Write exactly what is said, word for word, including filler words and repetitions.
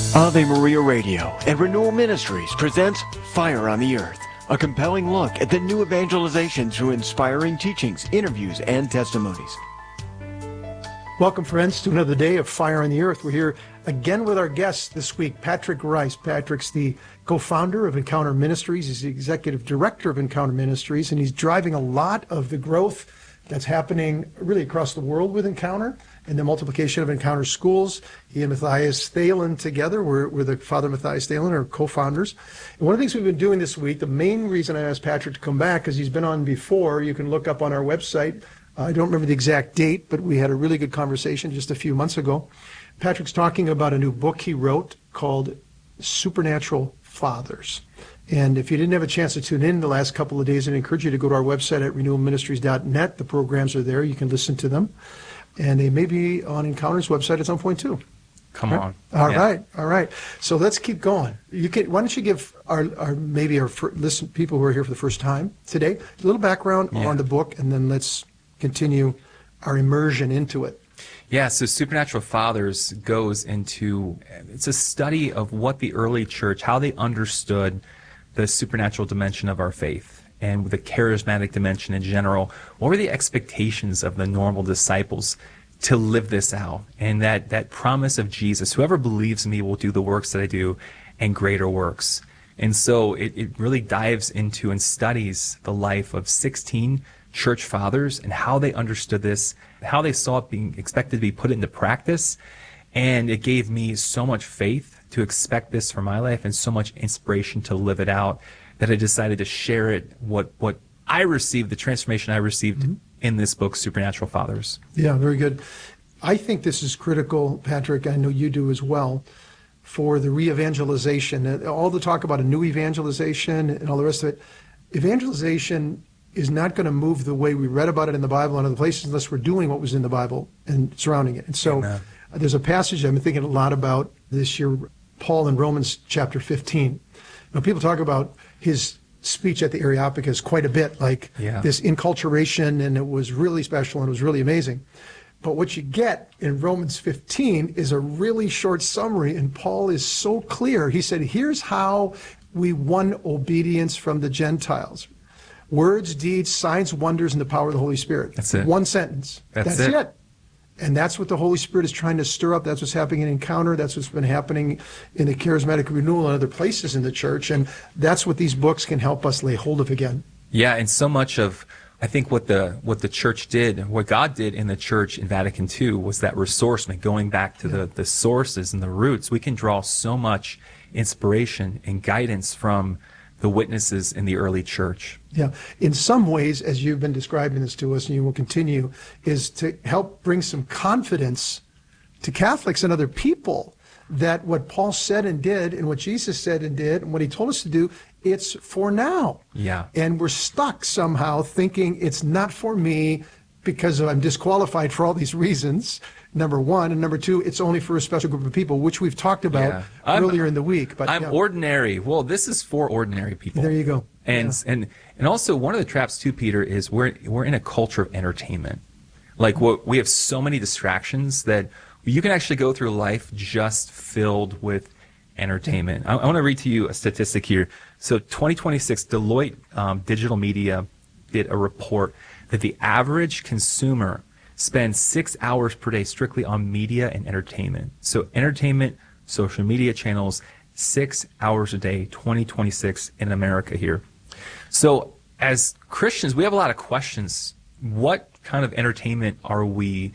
Ave Maria Radio and Renewal Ministries presents Fire on the Earth, a compelling look at the new evangelization through inspiring teachings, interviews, and testimonies. Welcome, friends, to another day of Fire on the Earth. We're here again with our guest this week, Patrick Rice. Patrick's the co-founder of Encounter Ministries. He's the executive director of Encounter Ministries, and he's driving a lot of the growth that's happening really across the world with Encounter and the multiplication of Encounter schools. He and Matthias Thelen together, we're, we're the Father Matthias Thelen, are co-founders. And one of the things we've been doing this week, the main reason I asked Patrick to come back, because he's been on before, you can look up on our website. Uh, I don't remember the exact date, but we had a really good conversation just a few months ago. Patrick's talking about a new book he wrote called Supernatural Fathers. And if you didn't have a chance to tune in the last couple of days, I'd encourage you to go to our website at renewal ministries dot net. The programs are there. You can listen to them. And they may be on Encounter's website at some point, too. Come right? on. All yeah. right. All right. So let's keep going. You can. Why don't you give our, our maybe our fir- listen people who are here for the first time today a little background Yeah. on the book, and then let's continue our immersion into it. Yeah, so Supernatural Fathers goes into, it's a study of what the early church, how they understood the supernatural dimension of our faith and the charismatic dimension in general. What were the expectations of the normal disciples to live this out? And that, that promise of Jesus, whoever believes in me will do the works that I do and greater works. And so it, it really dives into and studies the life of sixteen church fathers and how they understood this, how they saw it being expected to be put into practice. And it gave me so much faith to expect this for my life and so much inspiration to live it out that I decided to share it, what, what I received, the transformation I received mm-hmm. in this book, Supernatural Fathers. Yeah, very good. I think this is critical, Patrick, I know you do as well, for the re-evangelization. All the talk about a new evangelization and all the rest of it, evangelization is not going to move the way we read about it in the Bible and other places unless we're doing what was in the Bible and surrounding it. And so uh, there's a passage I've been thinking a lot about this year, Paul in Romans chapter fifteen. Now, people talk about his speech at the Areopagus quite a bit, like yeah. this inculturation, and it was really special and it was really amazing. But what you get in Romans fifteen is a really short summary, and Paul is so clear. He said, here's how we won obedience from the Gentiles. Words, deeds, signs, wonders, and the power of the Holy Spirit. That's it. One sentence. That's, That's it. it. And that's what the Holy Spirit is trying to stir up. That's what's happening in Encounter. That's what's been happening in the Charismatic Renewal and other places in the church. And that's what these books can help us lay hold of again. Yeah, and so much of, I think what the what the church did, what God did in the church in Vatican Two was that ressourcement, going back to yeah. the, the sources and the roots. We can draw so much inspiration and guidance from the witnesses in the early church. Yeah. In some ways, as you've been describing this to us, and you will continue, is to help bring some confidence to Catholics and other people that what Paul said and did and what Jesus said and did and what he told us to do, it's for now. Yeah. And we're stuck somehow thinking it's not for me because I'm disqualified for all these reasons, number one. And number two, it's only for a special group of people, which we've talked about yeah. earlier in the week. But I'm yeah. ordinary. Well, this is for ordinary people. There you go. And yeah. and and also one of the traps too, Peter, is we're we're in a culture of entertainment. Like what we have so many distractions that you can actually go through life just filled with entertainment. I, I want to read to you a statistic here. So twenty twenty-six, Deloitte um, Digital Media did a report that the average consumer spends six hours per day strictly on media and entertainment. So entertainment, social media channels, six hours a day, twenty twenty-six in America here. So as Christians, we have a lot of questions. What kind of entertainment are we